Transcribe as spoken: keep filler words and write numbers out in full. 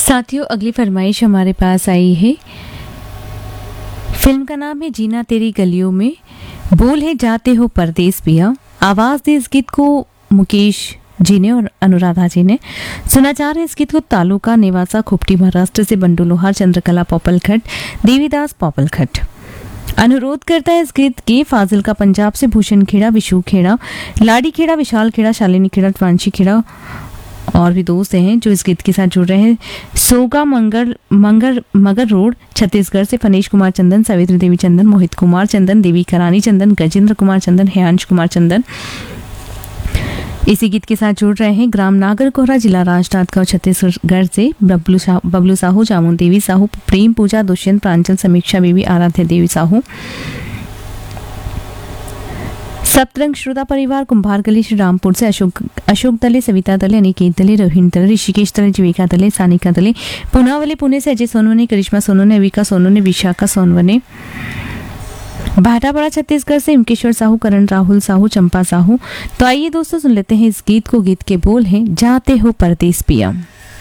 साथियों, अगली फरमाइश हमारे पास आई है। फिल्म का नाम है जीना तेरी गलियों में, बोल है जाते हो परदेस पिया। आवाज दी इस गीत को मुकेश जी ने और अनुराधा जी ने। सुना जा रहे हैं इस गीत को तालुका निवासा खोपटी महाराष्ट्र से बंडू लोहार, चंद्रकला पोपलखट, देवीदास पोपलखट। अनुरोध करता है इस गीत के फाजिलका पंजाब से भूषण खेड़ा, विशु खेड़ा, लाडी खेड़ा, विशाल खेड़ा, शालिनी खेड़ा, ट्वांशी खेड़ा और भी दोस्त हैं जो इस गीत के साथ जुड़ रहे हैं। सोगा मंगर मंगर मगर रोड छत्तीसगढ़ से फनेश कुमार चंदन, सावित्री देवी चंदन, मोहित कुमार चंदन, देवी करानी चंदन, गजेंद्र कुमार चंदन, हेयांश कुमार चंदन इसी गीत के साथ जुड़ रहे हैं। ग्राम नागर कोहरा, जिला राजनांदगांव, छत्तीसगढ़ से बबलू सा, बबलू साहू, जामुन देवी साहू, प्रेम पूजा, दुष्यंत प्रांचल, समीक्षा बेबी, आराध्य देवी साहू। सप्तरंग श्रोता परिवार कुंभार गली श्री रामपुर से अशोक अशोक दले, सविता दले, अनिकेत दले, रोहिणी दले, ऋषिकेश दले, जीविका दले, सानिका दले, पुनावली पुणे से अजय सोनवने, करिश्मा सोनवने, अविका सोनवने, विशाखा सोनवने। भाटापाड़ा छत्तीसगढ़ से इमकेश्वर साहू, करण राहुल साहू, चंपा साहू। तो आइए दोस्तों सुन लेते हैं इस गीत को। गीत के बोल हैं जाते हो परदेस पिया।